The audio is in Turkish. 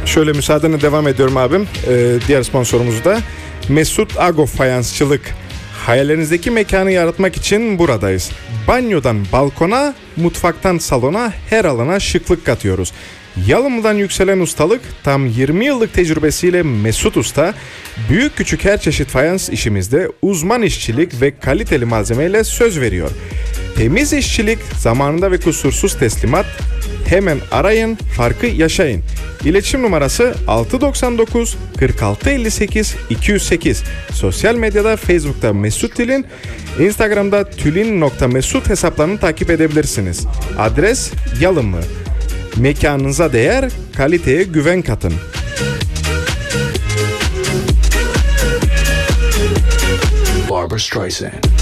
Şöyle müsaadenle devam ediyorum abim. Diğer sponsorumuz da Mesut Ago Fayansçılık. Hayallerinizdeki mekanı yaratmak için buradayız. Banyodan balkona, mutfaktan salona, her alana şıklık katıyoruz. Yalımlı'dan yükselen ustalık, tam 20 yıllık tecrübesiyle Mesut Usta, büyük küçük her çeşit fayans işimizde uzman işçilik ve kaliteli malzemeyle söz veriyor. Temiz işçilik, zamanında ve kusursuz teslimat. Hemen arayın, farkı yaşayın. İletişim numarası 699 46 58 208. Sosyal medyada Facebook'ta Mesut Tülin, Instagram'da tülin.mesut hesaplarını takip edebilirsiniz. Adres Yalımlı. Mekanınıza değer, kaliteye güven katın. Barbra Streisand.